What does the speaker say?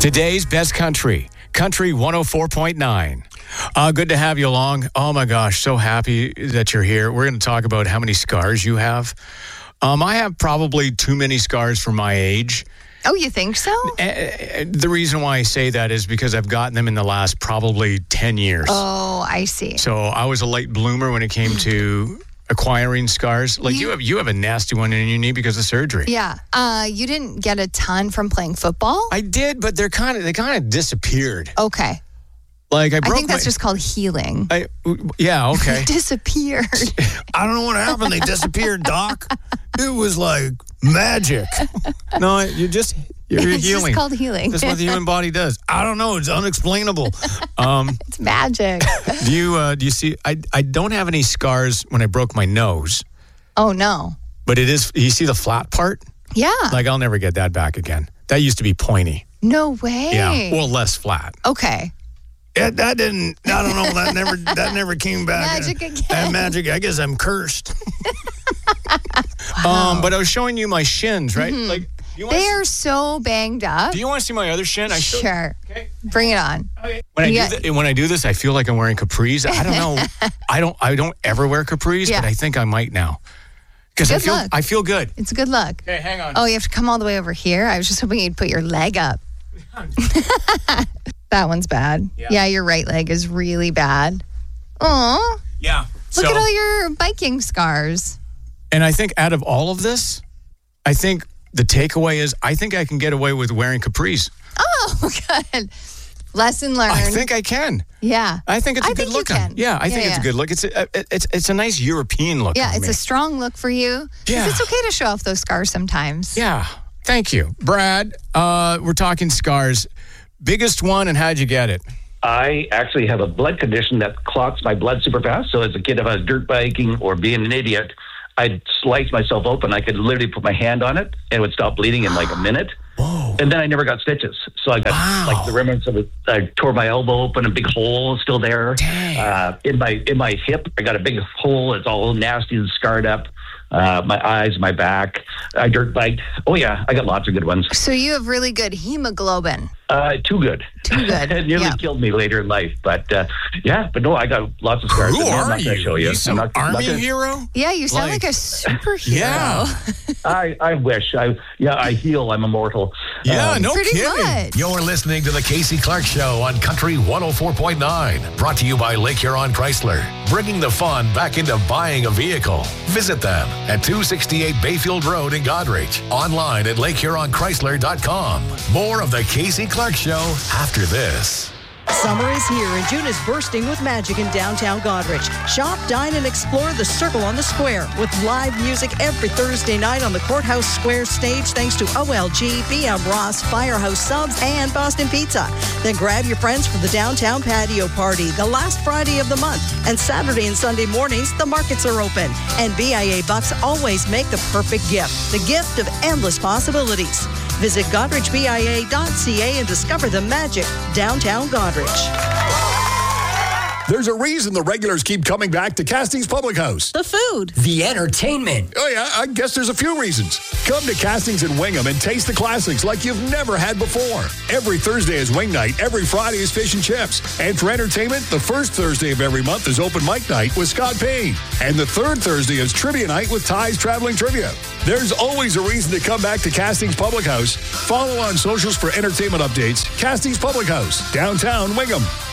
Today's best country, Country 104.9. Good to have you along. Oh my gosh, so happy that you're here. We're going to talk about how many scars you have. I have probably too many scars for my age. Oh, you think so? The reason why I say that is because I've gotten them in the last probably 10 years. Oh, I see. So I was a late bloomer when it came to acquiring scars. Like you have a nasty one in your knee because of surgery. Yeah. You didn't get a ton from playing football? I did, but they kind of disappeared. Okay. Like I think that's just called healing. Yeah, okay. Disappeared. I don't know what happened. They disappeared, Doc. It was like magic. No, you're it's healing. Just called healing. That's what the human body does. I don't know. It's unexplainable. It's magic. Do you see? I don't have any scars when I broke my nose. Oh, no. But it is. You see the flat part? Yeah. Like I'll never get that back again. That used to be pointy. No way. Yeah. Well, less flat. Okay. That didn't. I don't know. That never came back. Magic again. That magic. I guess I'm cursed. Wow. But I was showing you my shins, right? Mm-hmm. Like they are so banged up. Do you want to see my other shin? Sure. Okay. Bring it on. Okay. When I do this, I feel like I'm wearing capris. I don't know. I don't ever wear capris, but I think I might now. Because I feel good. It's a good look. Okay, hang on. Oh, you have to come all the way over here? I was just hoping you'd put your leg up. That one's bad. Yeah, your right leg is really bad. Aw. Yeah. Look at all your biking scars. And I think out of all of this, I think the takeaway is I think I can get away with wearing capris. Oh, good. Lesson learned. I think I can. Yeah. I think it's a good look. Yeah, I think it's a good look. It's a nice European look. Yeah, it's a strong look for you. Yeah. It's okay to show off those scars sometimes. Yeah. Thank you. Brad, we're talking scars. Biggest one, and how'd you get it? I actually have a blood condition that clots my blood super fast. So as a kid, if I was dirt biking or being an idiot, I'd slice myself open. I could literally put my hand on it and it would stop bleeding in like a minute. Whoa. And then I never got stitches. So I got like the remnants of it. I tore my elbow open, a big hole still there. In my hip, I got a big hole. It's all nasty and scarred up. My eyes, my back. I dirt biked. Oh yeah, I got lots of good ones. So you have really good hemoglobin. Too good. Too good. It nearly killed me later in life. But but no, I got lots of scars. Who are you? Show you. You some army hero? Yeah, you sound like a superhero. Yeah. I wish. I heal. I'm immortal. Yeah, no pretty kidding. much. You're listening to the Casey Clark Show on Country 104.9. Brought to you by Lake Huron Chrysler. Bringing the fun back into buying a vehicle. Visit them at 268 Bayfield Road in Goderich. Online at LakeHuronChrysler.com. More of the Casey Clark Show after this. Summer is here and June is bursting with magic in downtown Goderich. Shop, dine, and explore the Circle on the Square with live music every Thursday night on the Courthouse Square stage thanks to OLG, BM Ross, Firehouse Subs, and Boston Pizza. Then grab your friends for the downtown patio party the last Friday of the month. And Saturday and Sunday mornings, the markets are open. And BIA bucks always make the perfect gift, the gift of endless possibilities. Visit GodericBIA.ca and discover the magic downtown Goderich. There's a reason the regulars keep coming back to Castings Public House. The food. The entertainment. Oh yeah, I guess there's a few reasons. Come to Castings in Wingham and taste the classics like you've never had before. Every Thursday is wing night. Every Friday is fish and chips. And for entertainment, the first Thursday of every month is open mic night with Scott Payne. And the third Thursday is trivia night with Ty's Traveling Trivia. There's always a reason to come back to Castings Public House. Follow on socials for entertainment updates. Castings Public House, downtown Wingham.